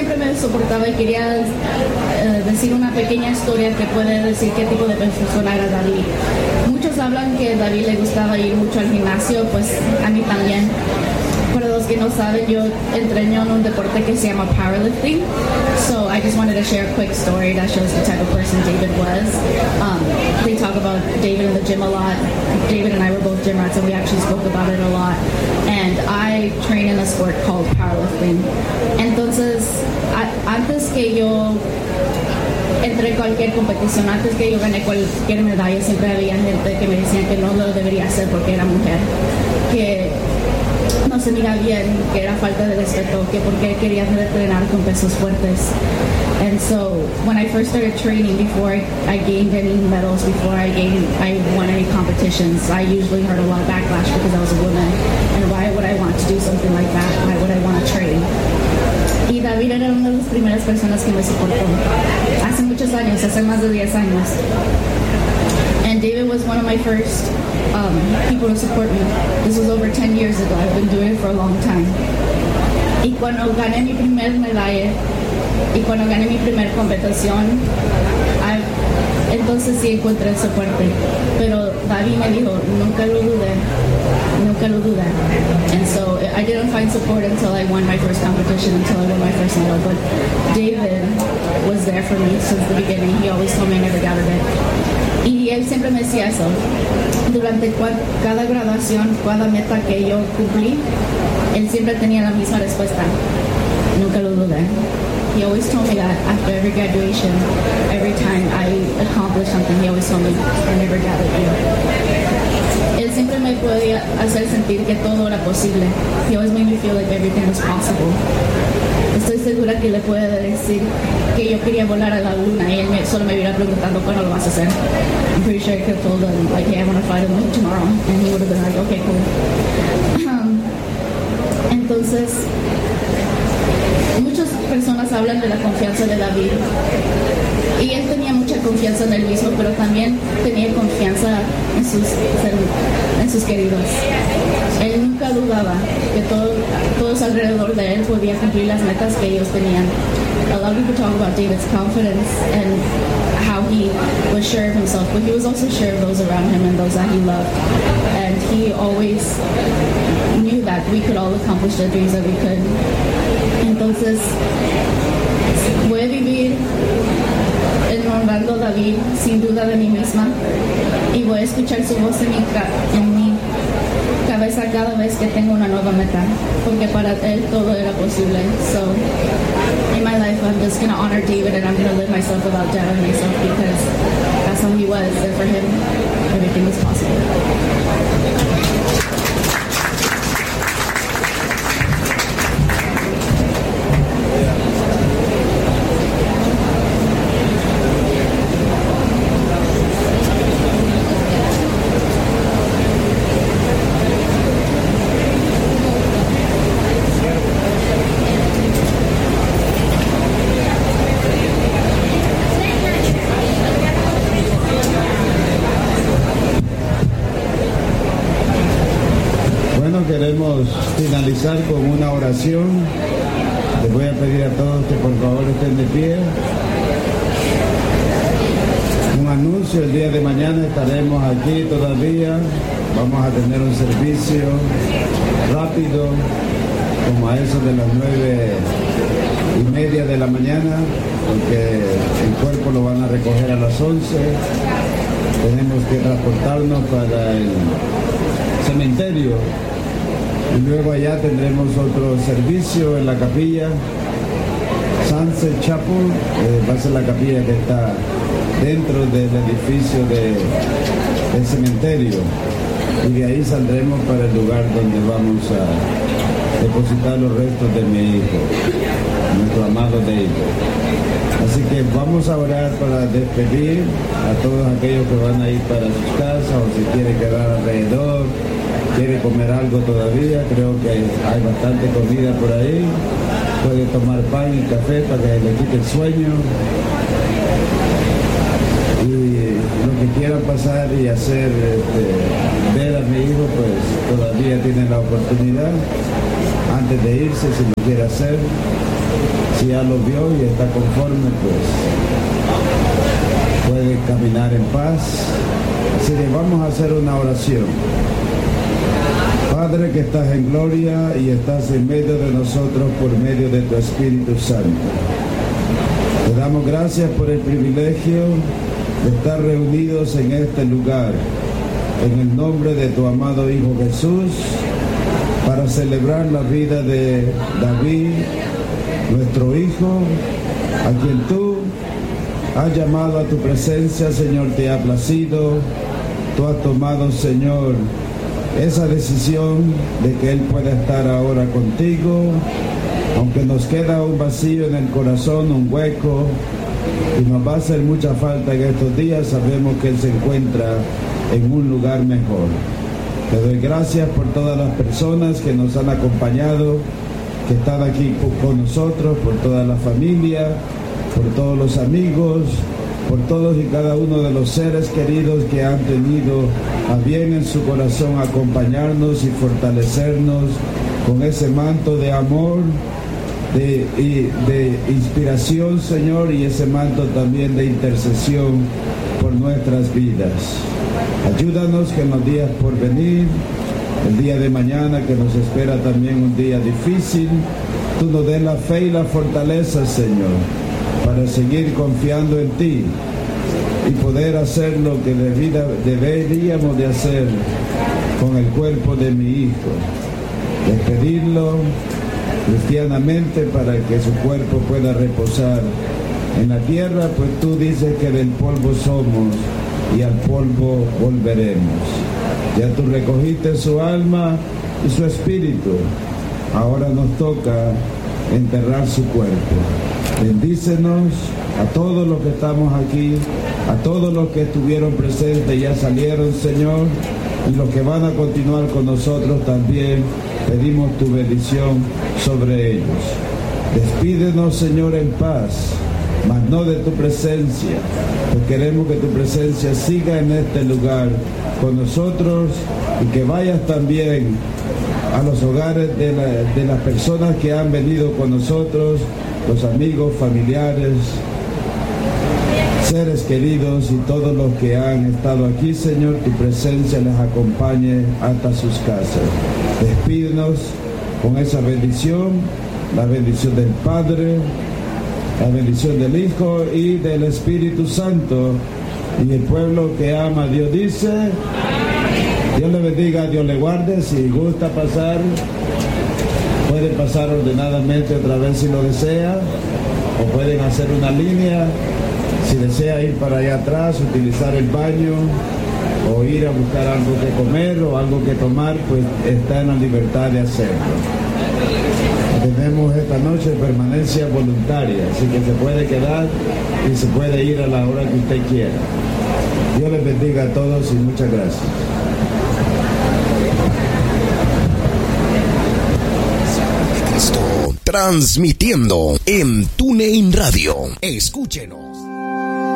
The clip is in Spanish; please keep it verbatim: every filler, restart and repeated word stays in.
siempre me soportaba y quería uh, decir una pequeña historia que puede decir qué tipo de persona era David. Muchos hablan que a David le gustaba ir mucho al gimnasio, pues a mí también. Para los que no saben, yo entreno en un deporte que se llama powerlifting. So I just wanted to share a quick story that shows the type of person David was. Um, they talk about David in the gym a lot. David and I were both gym rats, and we actually spoke about it a lot. And I train in a sport called powerlifting. Entonces, a, antes que yo entre cualquier competición, antes que yo gané cualquier medalla, siempre había gente que me decía que no lo debería hacer porque era mujer, que no se mira bien, que era falta de respeto, que porque quería entrenar con pesos fuertes. And so when I first started training, before I, I gained any medals, before I gained, I won any competitions, I usually heard a lot of backlash because I was a woman. And why would I want to do something like that? Why would I want to train? Y David era una de las primeras personas que me soportó. Hace muchos años, hace más de diez años. And David was one of my first um, people to support me. This was over ten years ago. I've been doing it for a long time. Y cuando gané mi primer medalla, y cuando gané mi primer competición, I, entonces sí encontré el soporte. Pero David me dijo, nunca lo dudé, nunca lo dudé. And so I didn't find support until I won my first competition, until I won my first medal. But David was there for me since the beginning. He always told me I never doubted it. Y él siempre me decía eso. Durante cada graduación, cada meta que yo cumplí, él siempre tenía la misma respuesta. Nunca lo dudé. He always told me that after every graduation, every time I accomplished something, he always told me, I never doubted you. Él siempre me podía hacer sentir que todo era posible. He always made me feel like everything was possible. Estoy segura que le puede decir que yo quería volar a la luna y él me, solo me hubiera preguntado cuándo lo vas a hacer. I'm pretty sure I could have told him, like, hey, I want to fly to the moon tomorrow. And he would have been like, okay, cool. Um, entonces, muchas personas hablan de la confianza de David. Y él tenía mucha confianza en él mismo, pero también tenía confianza en sus, en sus queridos. Él nunca dudaba que todo, todos alrededor de él podían cumplir las metas que ellos tenían. A lot of people talk about David's confidence and how he was sure of himself, but he was also sure of those around him and those that he loved. And he always knew that we could all accomplish the dreams that we could. Entonces, voy a vivir honrando a David sin duda de mí misma y voy a escuchar su voz en mi, en mi cabeza cada vez que tengo una nueva meta, porque para él todo era posible. So in my life I'm just going to honor David and I'm going to live myself without doubting myself, because that's how he was, and for him everything was possible. Queremos finalizar con una oración. Les voy a pedir a todos que por favor estén de pie. Un anuncio: el día de mañana estaremos aquí todavía. Vamos a tener un servicio rápido, como a eso de las nueve y media de la mañana, porque el cuerpo lo van a recoger a las once. Tenemos que transportarnos para el cementerio. Y luego allá tendremos otro servicio en la capilla Sunset Chapel, eh, va a ser la capilla que está dentro del edificio de, del cementerio, y de ahí saldremos para el lugar donde vamos a depositar los restos de mi hijo, nuestro amado David. Así que vamos a orar para despedir a todos aquellos que van a ir para sus casas, o si quieren quedar alrededor, quiere comer algo todavía. Creo que hay bastante comida por ahí. Puede tomar pan y café para que le quite el sueño. Y lo que quieran pasar y hacer, este, ver a mi hijo, pues todavía tienen la oportunidad antes de irse, si lo quiere hacer. Si ya lo vio y está conforme, pues puede caminar en paz. Así que vamos a hacer una oración. Padre que estás en gloria y estás en medio de nosotros por medio de tu Espíritu Santo. Te damos gracias por el privilegio de estar reunidos en este lugar, en el nombre de tu amado Hijo Jesús, para celebrar la vida de David, nuestro Hijo, a quien tú has llamado a tu presencia, Señor, te ha placido. Tú has tomado, Señor, esa decisión de que Él pueda estar ahora contigo, aunque nos queda un vacío en el corazón, un hueco, y nos va a hacer mucha falta en estos días. Sabemos que Él se encuentra en un lugar mejor. Te doy gracias por todas las personas que nos han acompañado, que están aquí con nosotros, por toda la familia, por todos los amigos, por todos y cada uno de los seres queridos que han tenido a bien en su corazón acompañarnos y fortalecernos con ese manto de amor, de, y, de inspiración, Señor, y ese manto también de intercesión por nuestras vidas. Ayúdanos que en los días por venir, el día de mañana que nos espera también un día difícil, tú nos des la fe y la fortaleza, Señor, para seguir confiando en ti y poder hacer lo que debida, deberíamos de hacer con el cuerpo de mi Hijo, despedirlo cristianamente para que su cuerpo pueda reposar en la tierra, pues tú dices que del polvo somos y al polvo volveremos. Ya tú recogiste su alma y su espíritu, ahora nos toca enterrar su cuerpo. Bendícenos a todos los que estamos aquí, a todos los que estuvieron presentes y ya salieron, Señor, y los que van a continuar con nosotros también, pedimos tu bendición sobre ellos. Despídenos, Señor, en paz, mas no de tu presencia, pues queremos que tu presencia siga en este lugar con nosotros y que vayas también a los hogares de, la, de las personas que han venido con nosotros, los amigos, familiares, seres queridos y todos los que han estado aquí, Señor, tu presencia les acompañe hasta sus casas. Despídenos con esa bendición, la bendición del Padre, la bendición del Hijo y del Espíritu Santo. Y el pueblo que ama a Dios dice, Dios le bendiga, Dios le guarde. Si gusta pasar, pueden pasar ordenadamente otra vez si lo desea, o pueden hacer una línea. Si desea ir para allá atrás, utilizar el baño, o ir a buscar algo que comer o algo que tomar, pues está en la libertad de hacerlo. Tenemos esta noche permanencia voluntaria, así que se puede quedar y se puede ir a la hora que usted quiera. Dios les bendiga a todos y muchas gracias. Cristo, transmitiendo en TuneIn Radio. Escúchenos.